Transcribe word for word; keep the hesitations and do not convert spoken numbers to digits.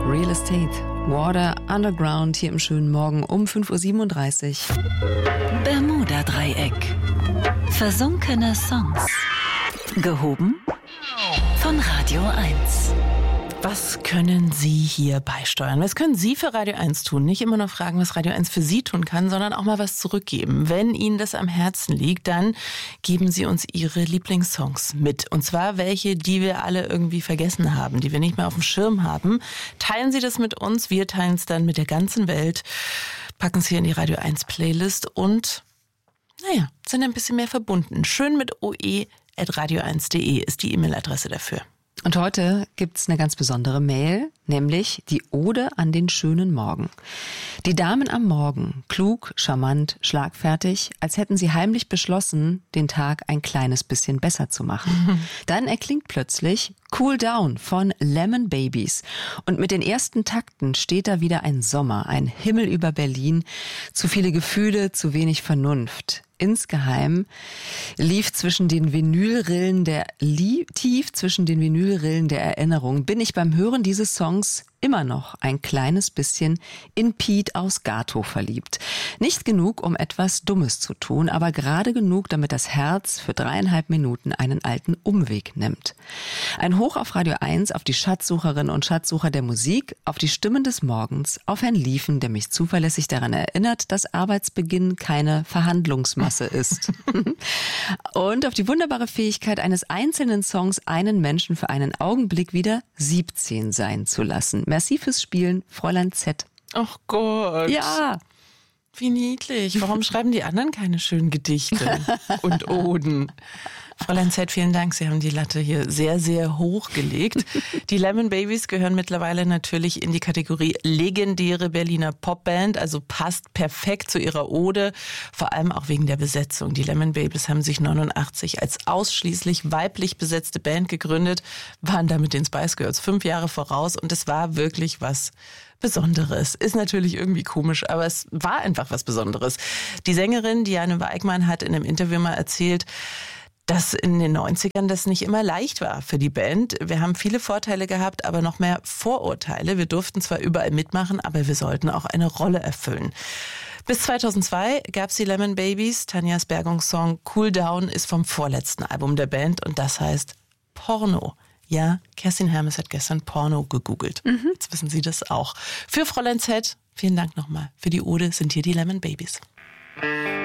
Real Estate, Water, Underground hier im schönen Morgen um fünf Uhr siebenunddreißig. Bermuda-Dreieck. Versunkene Songs. Gehoben von Radio eins. Was können Sie hier beisteuern? Was können Sie für Radio eins tun? Nicht immer nur fragen, was Radio eins für Sie tun kann, sondern auch mal was zurückgeben. Wenn Ihnen das am Herzen liegt, dann geben Sie uns Ihre Lieblingssongs mit. Und zwar welche, die wir alle irgendwie vergessen haben, die wir nicht mehr auf dem Schirm haben. Teilen Sie das mit uns, wir teilen es dann mit der ganzen Welt, packen es hier in die Radio eins Playlist und, naja, sind ein bisschen mehr verbunden. Schön mit oe at radio eins punkt de ist die E-Mail-Adresse dafür. Und heute gibt's eine ganz besondere Mail, nämlich die Ode an den schönen Morgen. Die Damen am Morgen, klug, charmant, schlagfertig, als hätten sie heimlich beschlossen, den Tag ein kleines bisschen besser zu machen. Dann erklingt plötzlich Cool Down von Lemon Babies. Und mit den ersten Takten steht da wieder ein Sommer, ein Himmel über Berlin, zu viele Gefühle, zu wenig Vernunft. Insgeheim lief zwischen den Vinylrillen der lief tief zwischen den Vinylrillen der Erinnerung bin ich beim Hören dieses Songs immer noch ein kleines bisschen in Pete aus Gato verliebt. Nicht genug, um etwas Dummes zu tun, aber gerade genug, damit das Herz für dreieinhalb Minuten einen alten Umweg nimmt. Ein Hoch auf Radio eins, auf die Schatzsucherinnen und Schatzsucher der Musik, auf die Stimmen des Morgens, auf Herrn Liefen, der mich zuverlässig daran erinnert, dass Arbeitsbeginn keine Verhandlungsmasse ist. Und auf die wunderbare Fähigkeit eines einzelnen Songs, einen Menschen für einen Augenblick wieder siebzehn sein zu lassen. Merci fürs Spielen, Fräulein Z. Ach Gott. Ja. Wie niedlich. Warum schreiben die anderen keine schönen Gedichte und Oden? Fräulein Z, vielen Dank. Sie haben die Latte hier sehr, sehr hoch gelegt. Die Lemon Babies gehören mittlerweile natürlich in die Kategorie legendäre Berliner Popband, also passt perfekt zu ihrer Ode, vor allem auch wegen der Besetzung. Die Lemon Babies haben sich neunundachtzig als ausschließlich weiblich besetzte Band gegründet, waren damit den Spice Girls fünf Jahre voraus und es war wirklich was Besonderes. Ist natürlich irgendwie komisch, aber es war einfach was Besonderes. Die Sängerin Diane Weigmann hat in einem Interview mal erzählt, dass in den neunzigern das nicht immer leicht war für die Band. Wir haben viele Vorteile gehabt, aber noch mehr Vorurteile. Wir durften zwar überall mitmachen, aber wir sollten auch eine Rolle erfüllen. Bis zweitausendzwei gab es die Lemon Babies. Tanjas Bergungssong Cool Down ist vom vorletzten Album der Band und das heißt Porno. Ja, Kerstin Hermes hat gestern Porno gegoogelt. Mhm. Jetzt wissen Sie das auch. Für Fräulein Z, vielen Dank nochmal. Für die Ode sind hier die Lemon Babies.